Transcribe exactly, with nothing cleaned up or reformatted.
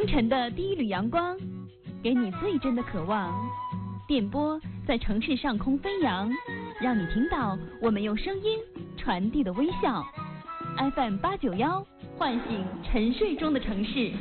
清晨的第一缕阳光，给你最真的渴望。电波在城市上空飞扬，让你听到我们用声音传递的微笑。F M 八九幺，唤醒沉睡中的城市。